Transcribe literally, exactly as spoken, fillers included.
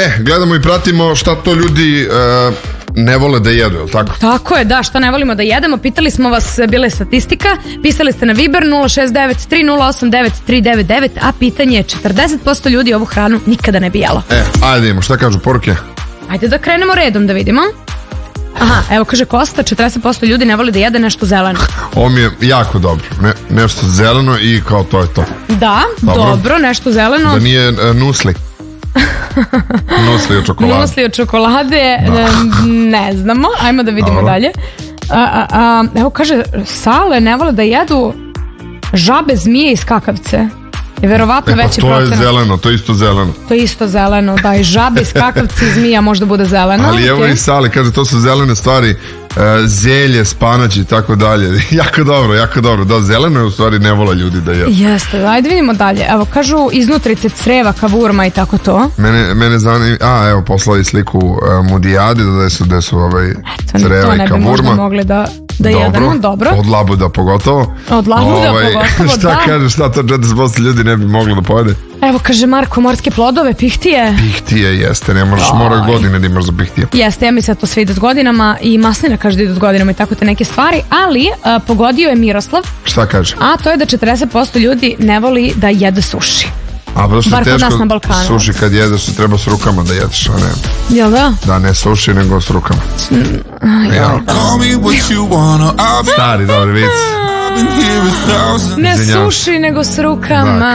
E, gledamo i pratimo šta to ljudi uh, ne vole da jedu, je li tako? Tako je, da, šta ne volimo da jedemo. Pitali smo vas, bila je statistika, pisali ste na Viber nula šest devet tri nula osam devet tri devet devet, a pitanje je četrdeset posto ljudi ovu hranu nikada ne bi jelo. E, ajde imamo, šta kažu poruke? Ajde da krenemo redom da vidimo. Aha, evo kaže Kosta, četrdeset posto ljudi ne voli da jede nešto zeleno. Ovo mi je jako dobro, ne, nešto zeleno i kao to je to. Da, dobro, dobro nešto zeleno. Da nije uh, nusli. Nusli od čokolade. Nusli od čokolade, da. Ne znamo, ajmo da vidimo dobro. Dalje. A, a, a, evo kaže, Sale ne vole da jedu žabe, zmije i skakavce. Je verovatno e, pa veći to procenat. To je zeleno, to je isto zeleno. To je isto zeleno, da, i žabe, skakavci i zmija možda bude zeleno. Ali evo okay. I Sale, kaže, to su zelene stvari, uh, zelje, spanać i tako dalje. Jako dobro, jako dobro. Da, zeleno je u stvari ne vola ljudi da jedu. Jeste, ajde vidimo dalje. Evo, kažu iznutrice creva, kavurma i tako to. Mene, mene zanima, a evo, poslali sliku uh, Mudijadi, da su, da su ovaj, eto, creva i kavurma. To ne bi možda mogli da... Da dobro, jedemo, dobro. Od labuda pogotovo. Od labuda ovaj, pogotovo, šta da. kaže, šta to četrdeset posto ljudi ne bi moglo da pojede? Evo kaže Marko, morske plodove, pihtije. Pihtije jeste, ne možeš, mora godine da imaš za pihtije. Jeste, ja mislim da to sve ide s godinama i maslina kaže da ide s godinama i tako te neke stvari, ali a, pogodio je Miroslav. Šta kaže? A to je da četrdeset posto ljudi ne voli da jede suši. A pa što je teško suši kad jedeš, treba s rukama da jedeš, a ne. Jel da? Da, ne suši, nego s rukama. Mm, ja. Stari, dobri vic. Ne suši, nego s rukama. Da.